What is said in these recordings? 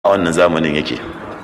a wannan zamanin yake.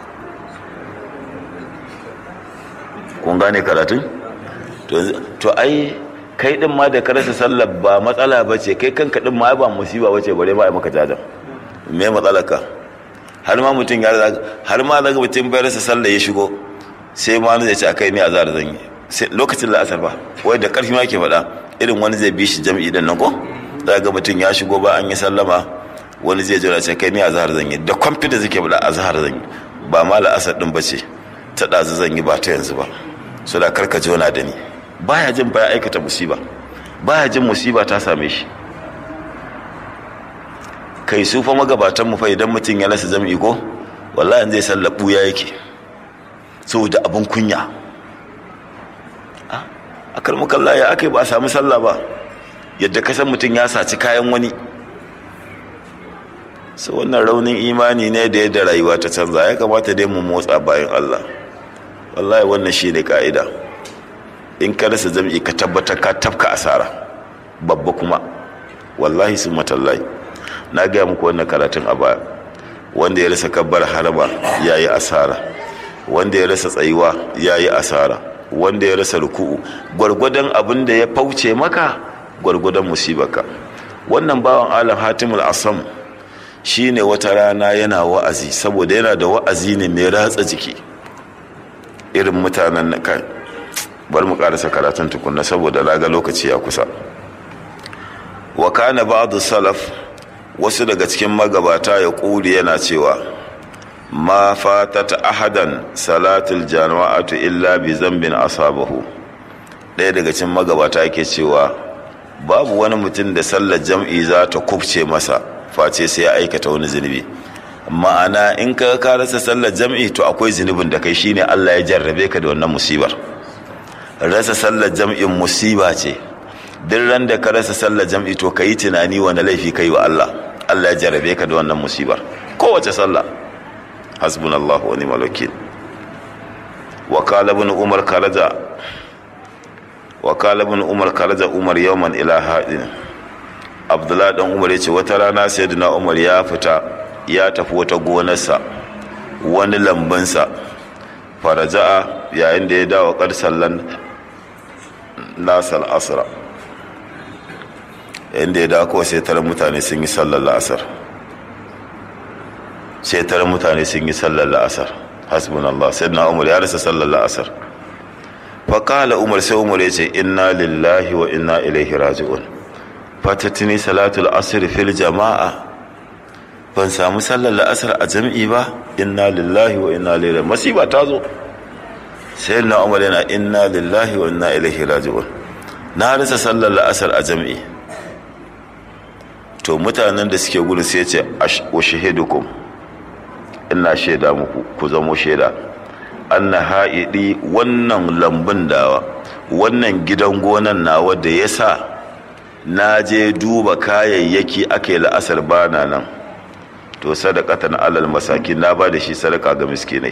Kun gane karatun? To ai kai din ma da ka rasa sallar ba matsala bace, kai kanka din ma ba musiba bace, bare ma ai maka jajan. Me matsalarka? Har ma mutum ya har ma daga mutum bai rasa sallar ya shigo sai ma zai ce akai ne azhar zan yi. Sai lokacin la'asar ba, wai da karfi ma ke faɗa irin wani zai bi shi jami'i din nan ko? Daga mutum ya shigo ba an yi sallama, wani zai jira ce kai ne azhar zan yi, da confidence yake faɗa azhar zan yi, ba ma la'asar din bace, ta ɗazu zan yi ba ta yanzu ba. So da karka jona da ni, baya jin baya aikata musiba, baya jin musiba ta same shi. Kai su fa magabatan mu fa idan mutum ya rasa jami'i ko wallahi zai sallabu ya yake saboda abun kunya. A karmukan ya akai ba a samu sallah ba, yadda ka san mutum ya saci kayan wani. So wannan raunin imani ne da yadda rayuwa ta canza, ya kamata dai mu motsa bayan Allah. Wallahi wannan shi ne ka'ida. In ka rasa jami'i ka tabbatar ka tafka asara babba kuma, wallahi sun matallahi. Na gaya muku wannan karatun a baya, wanda ya rasa kabbar harama ya yi asara, wanda ya rasa tsayuwa ya yi asara, wanda ya rasa ruku'u. Gwargwadon abin da ya fauce maka gwargwadon musibaka. Wannan bawan alam hatimul asam shi ne wata rana yana wa'azi, saboda yana da wa'azi ne mai ratsa jiki irin mutanen na kai. Bar mu karasa karatun tukunna saboda laga lokaci ya kusa. Wa kana ba'du salaf, wasu daga cikin magabata ya ƙuri yana cewa ma fatata ahadan salatul jama'atu illa bi zambin asabahu. Ɗaya daga cikin magabata yake cewa babu wani mutum da sallar jam'i za ta kubce masa face sai ya aikata wani zunubi. Ma'ana in ka rasa sallar jam'i to akwai zunubin da kai, shine Allah ya jarrabe ka da wannan musibar. Rasa sallar jam'in musiba ce. Duk ran da ka rasa sallar jam'i to kayi tunani wani laifi kai wa Allah. Allah ya jarrabe ka da wannan musibar. Kowace sallah. Hasbunallahu wa ni'mal wakil. Wa qala ibn Umar karaja Umar yawman ila hadin. Abdullah dan Umar yace wata rana sayyidina Umar ya fita, ya tafi wata gonarsa, wani lambunsa. Faraja'a yayin da ya dawo sallan nasal asra, inda ya dawo sai tare mutane sun yi sallar la'asar, hasbunallah. Sayyidina Umar ya rasa sallar la'asar. Faqala Umar, sai Umar ya ce inna lillahi wa inna ilaihi raji'un. Fatatini salatul asr fil jama'a, ban samu sallar la'asar a jami'i ba. Inna lillahi wa inna ilaihi, masiba ta zo. Sayyidina Umar yana inna lillahi wa inna ilaihi raji'un, na rasa sallar la'asar a jami'i. To mutanen da suke gudu sai ce ushihidukum, ina shaida muku, ku zamo shaida, anna ha'idi, wannan lambun dawa, wannan gidan gonan nawa da yasa na je duba kayayyaki ake la'asar bana nan, to sadaqatan alal masakin, na ba da shi sadaka ga miskinai.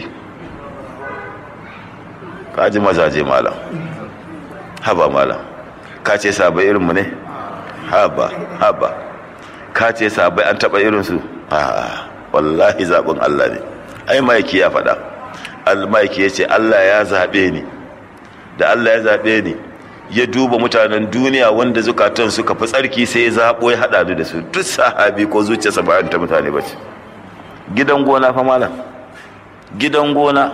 Kaji mazaje malam, haba malam, ka ce sabai irinmu ne? Haba ka ce sabai an taɓa irinsu? Wallahi zaɓin Allah ne. Ai maiki ya faɗa, maiki ya ce Allah ya zaɓe ni, da Allah ya zaɓe ni ya duba mutanen duniya wanda zukatan suka fi tsarki sai ya zaɓo ya haɗa da su. Duk sahabi ko zuciyarsa bayan ta mutane ba ce. Gidan gona fa malam, gidan gona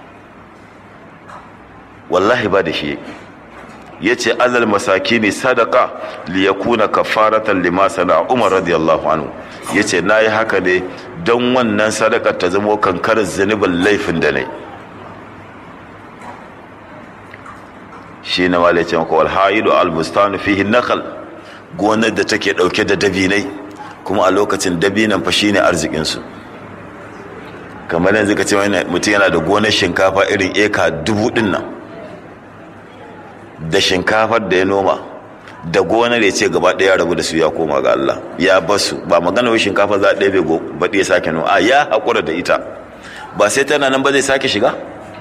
wallahi ba da shi. Ya ce alal masakini sadaka liyakuna kafaratan lima sana Umar radiyallahu anhu. Ya ce na yi haka ne don wannan sadakar ta zama kankarar zunubin laifin da ne. Shi na wale ce maka walha'idu albustanu fihi nakal, gonar da take dauke da dabinai, kuma a lokacin dabinan fa shine arzikinsu. Kamar yanzu ka ce mutum yana da gonar shinkafa irin eka 1000 din nan, da shinkafar da ya noma da gonar ya ce gaba ɗaya rabu da su ya koma ga Allah, ya basu. Ba magana wai shinkafa za a ɗaya baɗi ya sake noma, ya haƙura da ita, ba sai tana nan ba zai sake shiga.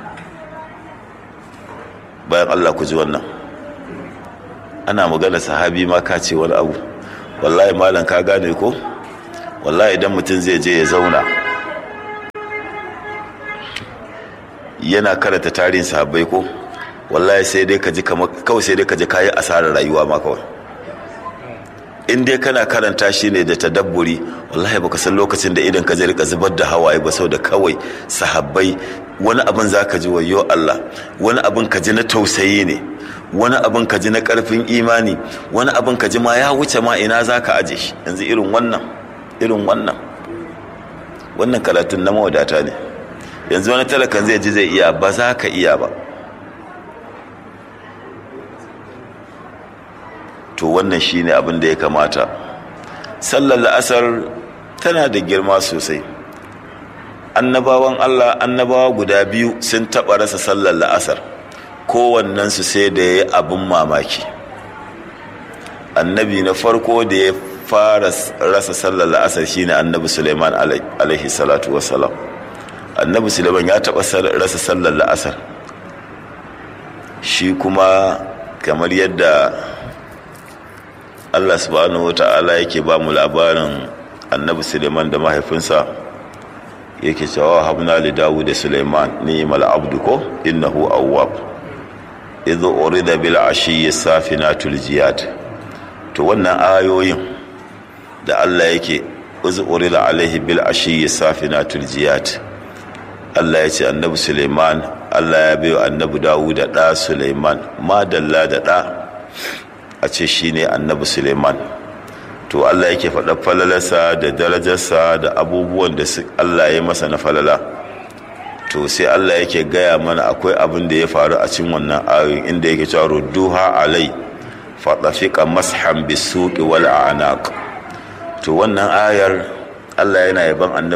Bayan Allah ku ji wannan, ana magana sahabi ma ka ce wani abu. Wallahi malam ka gane ko? Wallahi idan mutum zai je ya zauna yana karanta tarihin sahabbai ko wallahi sai dai ka ji kawai sai dai ka ji kayi asarar rayuwa ma kawai. In dai kana karanta shi ne da tadabburi wallahi baka san lokacin da idan ka je rika zubar da hawaye ba, sau da kawai sahabbai wani abin zaka ji wayo Allah, wani abin ka ji na tausayi ne, wani abin ka ji na karfin imani, wani abin ka ji ma ya wuce ma ina zaka aje shi. Yanzu irin wannan karatun na mawadata ne. Yanzu wani talakan zai ji zai iya, ba za ka iya ba. To wannan shine abin da ya kamata. Sallar la'asar tana da girma sosai. Annabawan Allah, annabawa guda biyu sun taɓa rasa sallar la'asar, kowannensu sai da ya yi abin mamaki. Annabi na farko da ya fara rasa sallar la'asar shine annabi Suleiman alaihi salatu wassalam. Annabi Suleiman ya taɓa rasa sallar la'asar, shi kuma kamar yadda Allah subhanahu wata'ala yake ba mu labarin annabi Suleiman da mahaifinsa, yake cewa habna li Dawud da Suleiman ni'mal abdu ko innahu awwab idh urida bil ashiyyi safinatul jiyad. To wannan ayoyin da Allah yake idh urida alaihi bil ashiyyi safinatul jiyad, Allah ya ce annabi Suleiman, Allah ya bayo annabi Dawud da ɗa Suleiman, madalla da ɗa a ce shi ne annabi Suleiman. To Allah yake faɗa falalarsa da darajarsa da abubuwan da Allah ya masa na falala. To sai Allah yake gaya mana akwai abin da ya faru a cikin wannan ayoyin, inda yake cewa rudduha alai fatafiqa mashan bisuqi wal a'naq. To wannan ayar Allah yana yaban annabi